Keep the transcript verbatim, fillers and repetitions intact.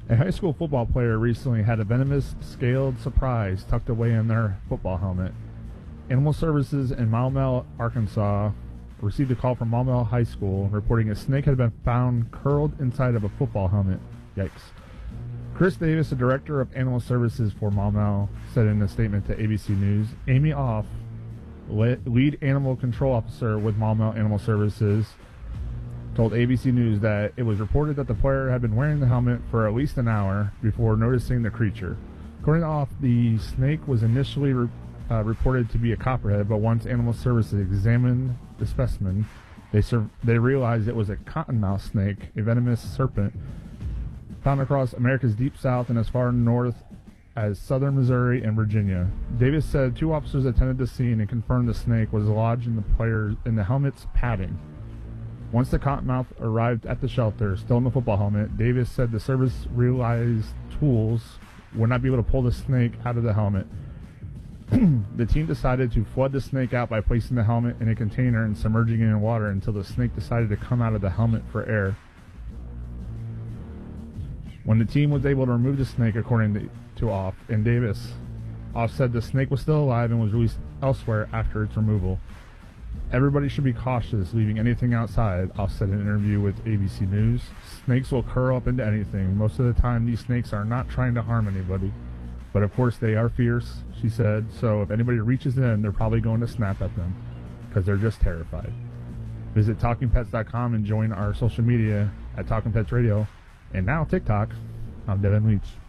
A high school football player recently had a venomous scaled surprise tucked away in their football helmet. Animal Services in Maumelle, Arkansas, received a call from Maumelle High School reporting a snake had been found curled inside of a football helmet. Yikes. Chris Davis, the director of Animal Services for Maumelle, said in a statement to A B C News, Amy Off, lead animal control officer with Maumelle Animal Services, told A B C News that it was reported that the player had been wearing the helmet for at least an hour before noticing the creature. According to Off, the snake was initially re- uh, reported to be a copperhead, but once Animal Services examined the specimen, they sur- they realized it was a cottonmouth snake, a venomous serpent found across America's deep south and as far north as southern Missouri and Virginia. Davis said two officers attended the scene and confirmed the snake was lodged in the player's in the helmet's padding. Once the cottonmouth arrived at the shelter, still in the football helmet, Davis said the service realized tools would not be able to pull the snake out of the helmet. The team decided to flood the snake out by placing the helmet in a container and submerging it in water until the snake decided to come out of the helmet for air. When the team was able to remove the snake, according to, to Off and Davis, Off said the snake was still alive and was released elsewhere after its removal. Everybody should be cautious leaving anything outside, Off said in an interview with A B C News. Snakes will curl up into anything. Most of the time, these snakes are not trying to harm anybody. But of course, they are fierce, she said, so if anybody reaches in, they're probably going to snap at them because they're just terrified. Visit talking pets dot com and join our social media at Talking Pets Radio. And now TikTok. I'm Devin Leach.